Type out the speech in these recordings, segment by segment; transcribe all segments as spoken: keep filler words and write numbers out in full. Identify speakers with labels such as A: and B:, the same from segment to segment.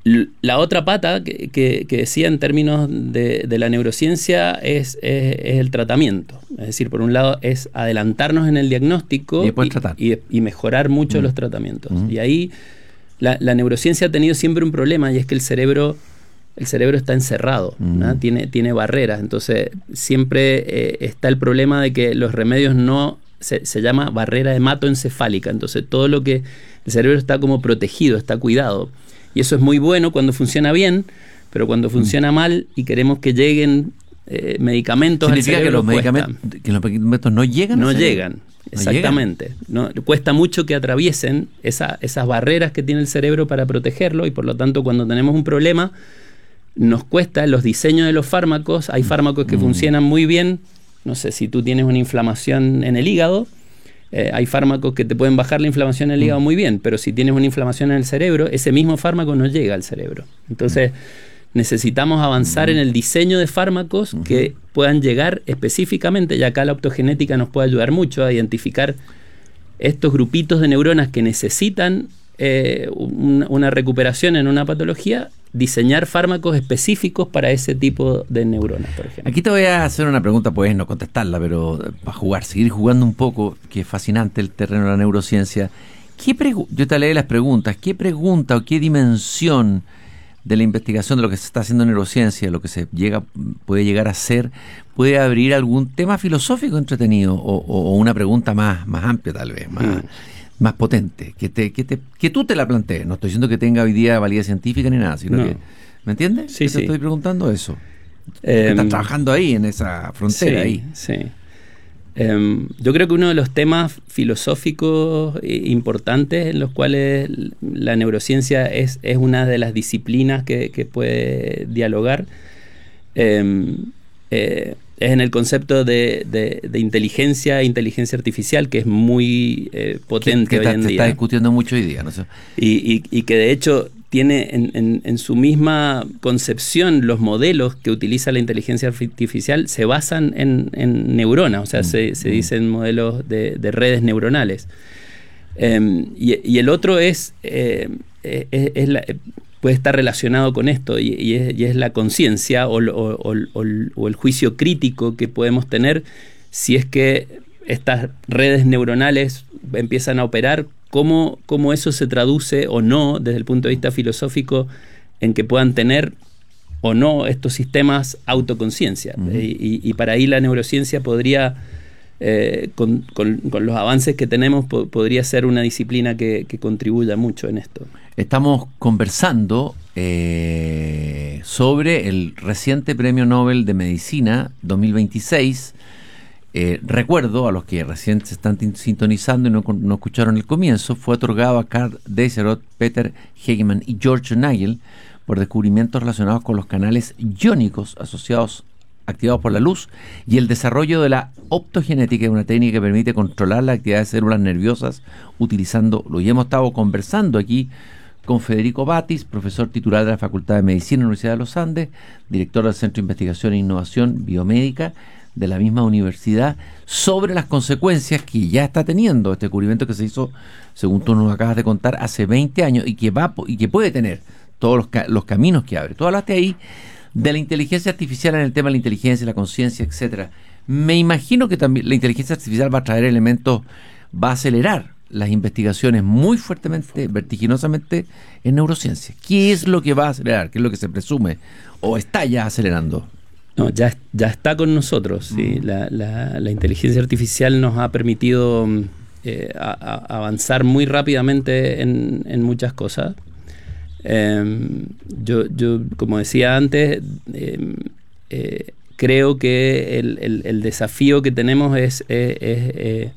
A: La otra pata que, que, que decía en términos de, de la neurociencia es, es, es el tratamiento. Es decir, por un lado es adelantarnos en el diagnóstico
B: y, y,
A: y, y mejorar mucho mm. los tratamientos. Mm. Y ahí la, la neurociencia ha tenido siempre un problema, y es que el cerebro, el cerebro está encerrado, mm. ¿no? tiene, tiene barreras. Entonces siempre eh, está el problema de que los remedios no... Se, se llama barrera hematoencefálica. Entonces todo lo que... El cerebro está como protegido, está cuidado. Y eso es muy bueno cuando funciona bien, pero cuando funciona mal y queremos que lleguen eh, medicamentos al cerebro,
B: que los medicamentos, que los medicamentos no llegan.
A: No llegan, exactamente. No llegan. No, cuesta mucho que atraviesen esa, esas barreras que tiene el cerebro para protegerlo, y por lo tanto cuando tenemos un problema nos cuesta los diseños de los fármacos. Hay fármacos que mm. funcionan muy bien. No sé, si tú tienes una inflamación en el hígado, Eh, hay fármacos que te pueden bajar la inflamación en el hígado muy bien, pero si tienes una inflamación en el cerebro, ese mismo fármaco no llega al cerebro. Entonces necesitamos avanzar en el diseño de fármacos que puedan llegar específicamente, y acá la optogenética nos puede ayudar mucho a identificar estos grupitos de neuronas que necesitan eh, un, una recuperación en una patología, diseñar fármacos específicos para ese tipo de neuronas, por ejemplo.
B: Aquí te voy a hacer una pregunta, puedes no contestarla, pero para jugar, seguir jugando un poco, que es fascinante el terreno de la neurociencia. ¿Qué pregu- Yo te leí las preguntas. ¿Qué pregunta o qué dimensión de la investigación de lo que se está haciendo en neurociencia, lo que se llega puede llegar a ser, puede abrir algún tema filosófico entretenido o, o, o una pregunta más, más amplia tal vez, más... Mm. más potente, que te, que te, que tú te la plantees? No estoy diciendo que tenga hoy día validez científica ni nada, sino no. que, ¿me entiendes?
A: Sí,
B: te
A: sí.
B: estoy preguntando eso.
A: Eh,
B: estás trabajando ahí, en esa frontera
A: sí,
B: ahí.
A: Sí. Eh, yo creo que uno de los temas filosóficos importantes en los cuales la neurociencia es, es una de las disciplinas que, que puede dialogar, eh, eh, es en el concepto de, de, de inteligencia, inteligencia artificial, que es muy eh, potente
B: que, que
A: hoy en
B: se
A: día.
B: está discutiendo mucho hoy día, ¿no?
A: Y, y, y que de hecho tiene en, en, en su misma concepción los modelos que utiliza la inteligencia artificial se basan en, en neuronas, o sea, mm. se, se dicen modelos de, de redes neuronales. Eh, y, y el otro es, eh, es, es la... puede estar relacionado con esto, y, y, es, y es la conciencia o, o, o, o, o el juicio crítico que podemos tener si es que estas redes neuronales empiezan a operar, cómo, cómo eso se traduce o no desde el punto de vista filosófico en que puedan tener o no estos sistemas autoconciencia. Uh-huh. y, y para ahí la neurociencia podría, eh, con, con, con los avances que tenemos, po- podría ser una disciplina que, que contribuya mucho en esto.
B: Estamos conversando eh, sobre el reciente Premio Nobel de Medicina dos mil veintiséis. Eh, recuerdo, a los que recién se están t- sintonizando y no, no escucharon el comienzo, fue otorgado a Carl Deisseroth, Peter Hegemann y George Nagel por descubrimientos relacionados con los canales iónicos asociados activados por la luz y el desarrollo de la optogenética, una técnica que permite controlar la actividad de células nerviosas utilizando luz. Y hemos estado conversando aquí con Federico Batis, profesor titular de la Facultad de Medicina de la Universidad de los Andes, director del Centro de Investigación e Innovación Biomédica de la misma universidad, sobre las consecuencias que ya está teniendo este descubrimiento que se hizo, según tú nos acabas de contar, hace veinte años y que va y que puede tener todos los, los caminos que abre. Tú hablaste ahí de la inteligencia artificial en el tema de la inteligencia, la conciencia, etcétera. Me imagino que también la inteligencia artificial va a traer elementos, va a acelerar las investigaciones muy fuertemente, vertiginosamente en neurociencia. ¿Qué es lo que va a acelerar? ¿Qué es lo que se presume? ¿O está ya acelerando?
A: No, ya, ya está con nosotros. ¿sí? Mm. La, la, la inteligencia artificial nos ha permitido eh, a, a avanzar muy rápidamente en, en muchas cosas. Eh, yo, yo, como decía antes, eh, eh, creo que el, el, el desafío que tenemos es, es, es eh,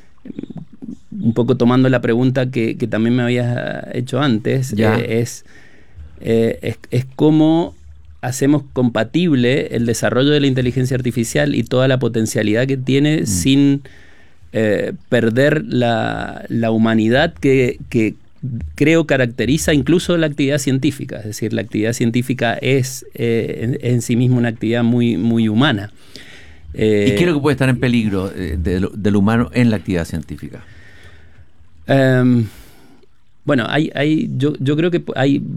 A: un poco tomando la pregunta que, que también me habías hecho antes, eh, es, eh, es, es cómo hacemos compatible el desarrollo de la inteligencia artificial y toda la potencialidad que tiene mm. sin eh, perder la, la humanidad que, que creo caracteriza incluso la actividad científica. Es decir, la actividad científica es eh, en, en sí misma una actividad muy, muy humana.
B: Eh, ¿Y qué es lo que puede estar en peligro eh, de lo, del humano en la actividad científica?
A: Um, bueno, hay, hay, yo, yo creo que hay